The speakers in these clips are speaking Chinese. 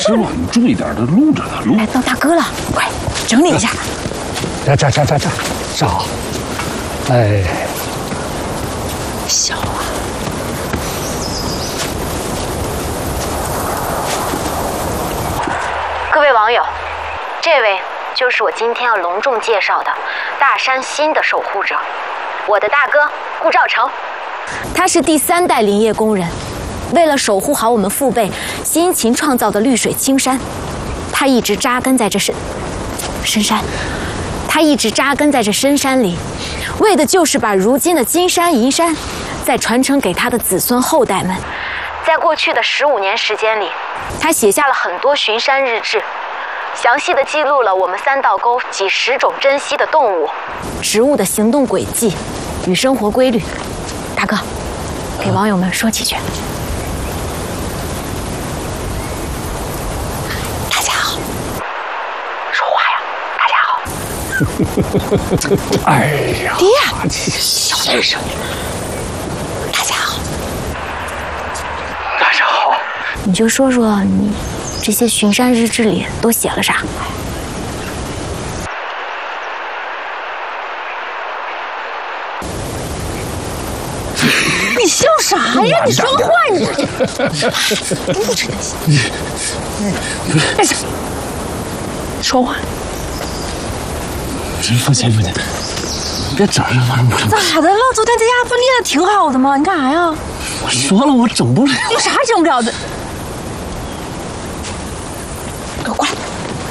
师傅，你注意点，这录着呢，录。 来到大哥了，快整理一下。 这，站好。哎， 小啊。 各位网友，这位就是我今天要隆重介绍的大山新的守护者，我的大哥顾兆成。 他是第3代林业工人，为了守护好我们父辈辛勤创造的绿水青山，他一直扎根在这深山里，为的就是把如今的金山银山再传承给他的子孙后代们。 在过去的15年时间里，他写下了很多巡山日志，详细的记录了我们3道沟几10种珍稀的动物、 植物的行动轨迹与生活规律。大哥，给网友们说几句。大家好。 说话呀，大家好。 哎呀， 爹，小点声音。大家好。 大家好。 你就说说你这些巡山日志里都写了啥？你笑啥呀？你说个话，你不真的行。哎呀，说话。 放心，别整了， 咋的了？昨天在家不练的挺好的吗？你干啥呀？ 我说了，我整不了。 有啥整不了的？给我过来！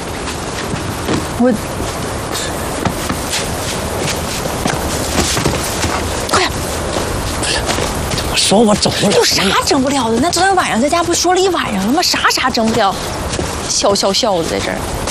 我说我整不了。 有啥整不了的？那昨天晚上在家不说了一晚上了吗？啥整不了？笑的在这儿。